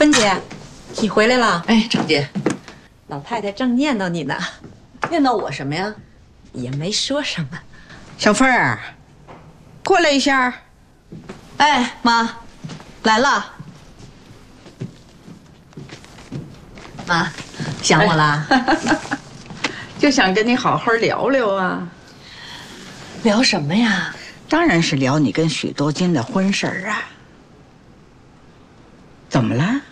芬姐，你回来了。 哎，程姐， 老太太正念叨你呢。 念叨我什么呀？ 也没说什么。 小凤儿，过来一下。 哎，妈，来了。 妈，想我啦？ 就想跟你好好聊聊啊。 聊什么呀？ 当然是聊你跟许多金的婚事儿啊。怎么了？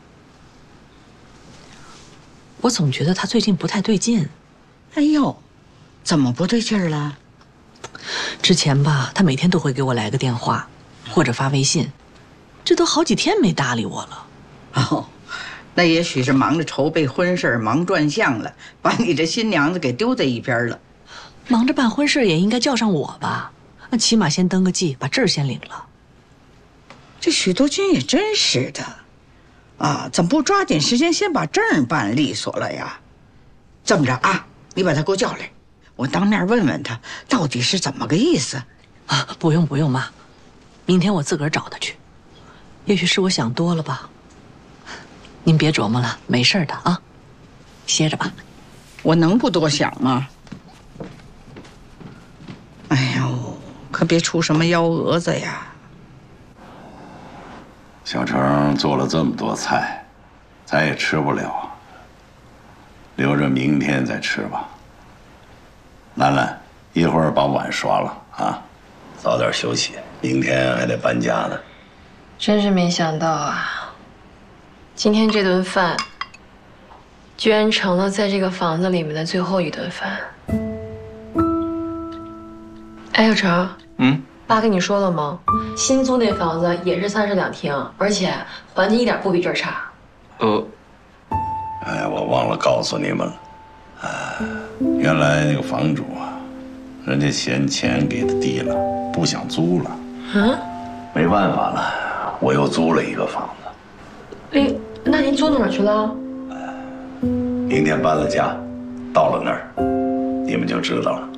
我总觉得他最近不太对劲。 哎呦，怎么不对劲儿了？ 之前吧，他每天都会给我来个电话，或者发微信，这都好几天没搭理我了。 哦，那也许是忙着筹备婚事，忙转向了，把你这新娘子给丢在一边了。 忙着办婚事也应该叫上我吧？那起码先登个记，把证先领了。 这许多金也真是的，啊，怎么不抓紧时间先把证办利索了呀？这么着啊，你把他给我叫来，我当面问问他到底是怎么个意思。 啊，不用不用，妈，明天我自个儿找他去。也许是我想多了吧。您别琢磨了，没事的啊，歇着吧。 我能不多想吗？哎呦，可别出什么幺蛾子呀！ 小程做了这么多菜，咱也吃不了，留着明天再吃吧。兰兰，一会儿把碗刷了啊，早点休息，明天还得搬家呢。 真是没想到啊，今天这顿饭居然成了在这个房子里面的最后一顿饭。哎，小程，爸跟你说了吗？新租那房子也是32厅，而且环境一点不比这儿差。 哎，我忘了告诉你们了，原来那个房主啊，人家嫌钱给的低了，不想租了。没办法了，我又租了一个房子。 那您租到哪儿去了？ 明天搬了家，到了那儿，你们就知道了。